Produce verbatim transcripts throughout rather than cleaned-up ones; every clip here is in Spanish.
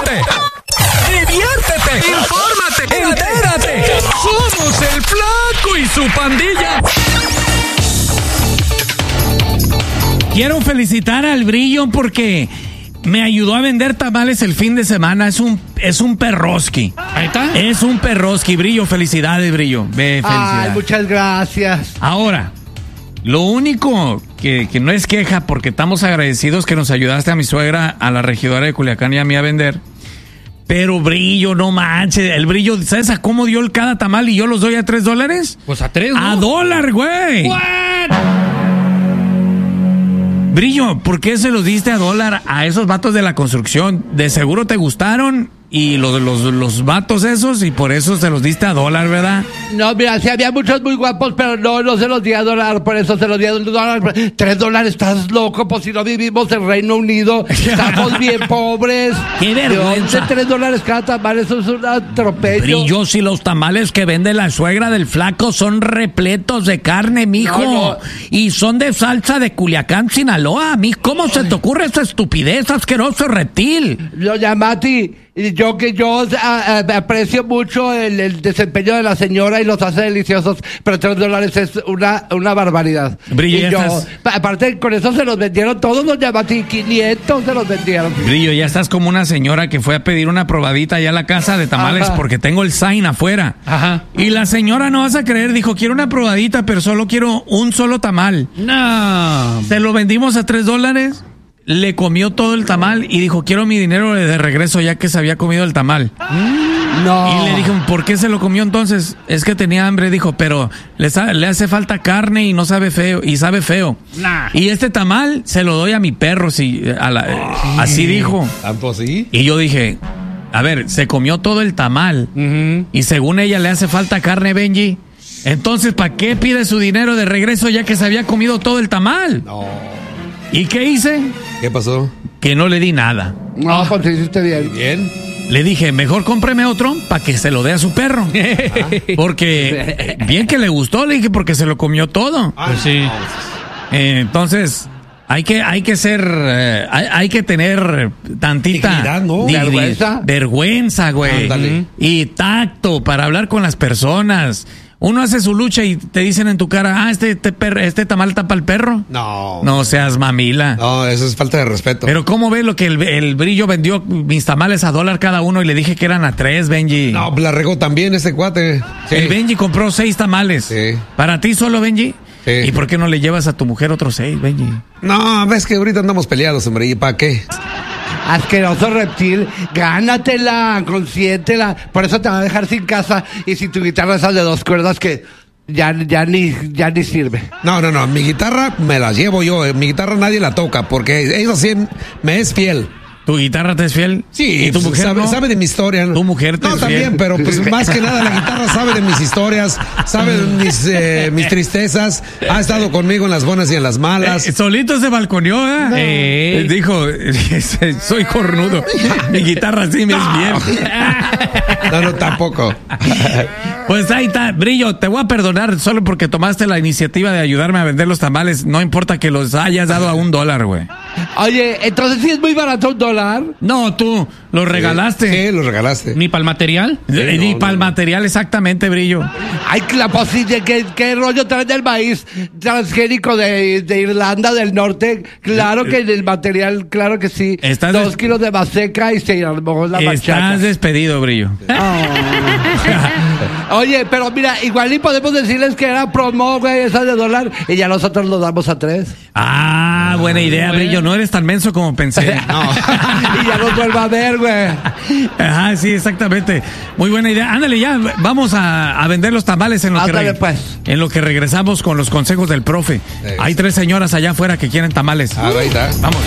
Ríete, diviértete, infórmate, entérate. Somos el Flaco y su pandilla. Quiero felicitar al Brillo porque me ayudó a vender tamales el fin de semana. Es un, es un perroski. Ahí está. Es un perroski, Brillo. Felicidades, Brillo. Be, felicidades. Ay, muchas gracias. Ahora, lo único que, que no es queja, porque estamos agradecidos que nos ayudaste a mi suegra, a la regidora de Culiacán y a mí a vender. Pero Brillo, no manches. El Brillo, ¿sabes a cómo dio el cada tamal y yo los doy a tres dólares? Pues a tres, ¿no? A dólar, güey. What? Brillo, ¿por qué se los diste a dólar a esos vatos de la construcción? De seguro te gustaron y los, los, los vatos esos y por eso se los diste a dólar, ¿verdad? No, mira, sí había muchos muy guapos, pero no, no se los di a dólar, por eso se los di a dólar. Tres dólares, estás loco, pues si no vivimos en Reino Unido, estamos bien pobres. ¡Qué vergüenza! De tres dólares cada tamal, eso es un atropello. Brillo, si los tamales que vende la suegra del Flaco son repletos de carne, mijo. No, no. Y son de salsa de Culiacán, Sinaloa. Mi, ¿cómo se te ocurre esa estupidez, asqueroso reptil? Yo, Yamati, yo que yo a, a, aprecio mucho el, el desempeño de la señora y los hace deliciosos, pero tres dólares es una, una barbaridad. Brillo, y ya yo, estás... aparte, con eso se los vendieron todos los Yamati, quinientos se los vendieron. Brillo, ya estás como una señora que fue a pedir una probadita allá a la casa de tamales. Ajá. Porque tengo el sign afuera. Ajá. Y la señora, no vas a creer, dijo, quiero una probadita, pero solo quiero un solo tamal. No. Se lo vendimos a tres dólares. Le comió todo el tamal y dijo, quiero mi dinero de regreso ya que se había comido el tamal. No. Y le dijo, ¿por qué se lo comió entonces? Es que tenía hambre, dijo, pero le, le hace falta carne y no sabe feo, y sabe feo. Nah. Y este tamal se lo doy a mi perro, si, a la, oh, así dijo. ¿Tanto así? Y yo dije, a ver, se comió todo el tamal. Uh-huh. Y según ella le hace falta carne, Benji. Entonces, ¿para qué pide su dinero de regreso ya que se había comido todo el tamal? No. ¿Y qué hice? ¿Qué pasó? Que no le di nada. No, pues te hiciste bien. Bien. Le dije, mejor cómpreme otro para que se lo dé a su perro. Porque bien que le gustó, le dije, porque se lo comió todo. Ah, Pues sí. Eh, entonces, hay que, hay que ser, eh, hay, hay que tener tantita dignidad, ¿no? digni- Vergüenza. vergüenza, güey. Ándale. Y tacto para hablar con las personas. Uno hace su lucha y te dicen en tu cara, ah, este, este, per- este tamal tapa al perro. No. No seas mamila. No, eso es falta de respeto. Pero ¿cómo ves lo que el, el Brillo vendió mis tamales a dólar cada uno y le dije que eran a tres, Benji? No, la regó también ese cuate. Sí. El Benji compró seis tamales. Sí. ¿Para ti solo, Benji? Sí. ¿Y por qué no le llevas a tu mujer otros seis, Benji? No, ves que ahorita andamos peleados, hombre. ¿Y para qué? Asqueroso reptil, gánatela, consiéntela. Por eso te va a dejar sin casa y sin tu guitarra esas de dos cuerdas que ya, ya, ni, ya ni sirve. No, no, no. Mi guitarra me la llevo yo. Mi guitarra nadie la toca porque ella sí me es fiel. ¿Tu guitarra te es fiel? Sí, ¿Y tu mujer sabe, no? sabe de mi historia. ¿Tu mujer te No, es también, fiel? pero pues más que nada la guitarra sabe de mis historias, sabe de mis, eh, mis tristezas, ha estado conmigo en las buenas y en las malas. Eh, solito se balconeó, ¿eh? No. Eh, Dijo, soy cornudo. Mi guitarra sí me es bien. No, no, tampoco. Pues ahí está, Brillo, te voy a perdonar solo porque tomaste la iniciativa de ayudarme a vender los tamales. No importa que los hayas dado a un dólar, güey. Oye, entonces sí es muy barato un dólar. No, tú los regalaste. Sí, lo regalaste. ¿Ni para el material? Sí, Sí, Ni no, para el no. material, exactamente, Brillo. Ay, la posible, ¿qué, qué rollo traen del maíz transgénico de, de Irlanda del Norte? Claro que el material, claro que sí. Estás Dos des- kilos de maseca y se armó la machaca. Estás despedido, Brillo. Oye, pero mira, igual y podemos decirles que era promo, güey, esa de dólar, y ya nosotros lo damos a tres. Ah, buena idea, Brillo. No eres tan menso como pensé. No. Y ya nos vuelva a ver, güey. Ajá, sí, exactamente. Muy buena idea. Ándale, ya, vamos a, a vender los tamales en lo, que Ándale, re- pues. en lo que regresamos con los consejos del profe. Sí. Hay tres señoras allá afuera que quieren tamales. Ah, ahí está. Vamos.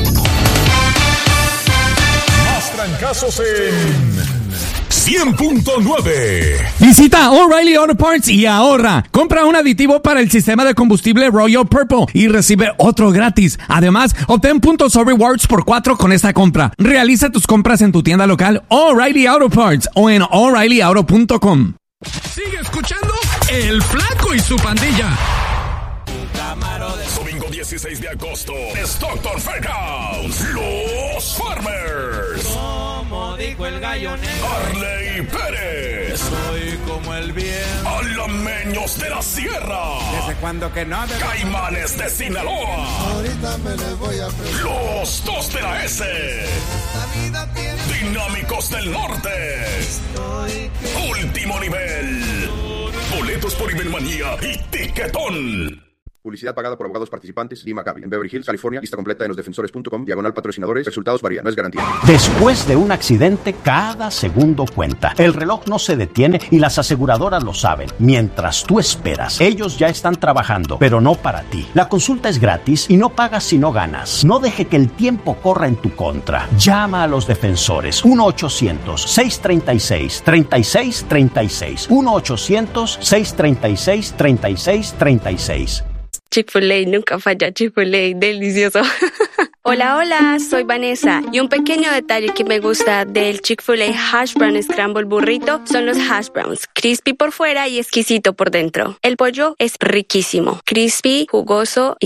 Más trancazos en cien punto nueve. Visita O'Reilly Auto Parts y ahorra. Compra un aditivo para el sistema de combustible Royal Purple y recibe otro gratis. Además, obtén puntos o rewards por cuatro con esta compra. Realiza tus compras en tu tienda local O'Reilly Auto Parts o en O'Reilly Auto punto com. Sigue escuchando El Flaco y su pandilla. Domingo dieciséis de agosto, Stockton Fairhouse, Los Farmers. el gallo negro. Arley Pérez. Soy como el viento. Alameños de la Sierra. ¿Desde cuándo que no? Desde... Caimanes de Sinaloa. Ahorita me les voy a presentar. Los dos de la S. La vida tiene... Dinámicos del Norte. Último nivel. Boletos por Ibermanía y Tiquetón. Publicidad pagada por abogados participantes. Lee McGavin. En Beverly Hills, California. Lista completa en losdefensores punto com. Diagonal patrocinadores. Resultados varían. No es garantía. Después de un accidente, cada segundo cuenta. El reloj no se detiene y las aseguradoras lo saben. Mientras tú esperas, ellos ya están trabajando, pero no para ti. La consulta es gratis y no pagas si no ganas. No deje que el tiempo corra en tu contra. Llama a los defensores. uno ochocientos, seiscientos treinta y seis, treinta y seis treinta y seis. uno ochocientos, seiscientos treinta y seis, treinta y seis treinta y seis. Chick-fil-A, nunca falla. Chick-fil-A, delicioso. Hola, hola, soy Vanessa y un pequeño detalle que me gusta del Chick-fil-A Hash Brown Scramble Burrito son los hash browns, crispy por fuera y exquisito por dentro. El pollo es riquísimo, crispy, jugoso y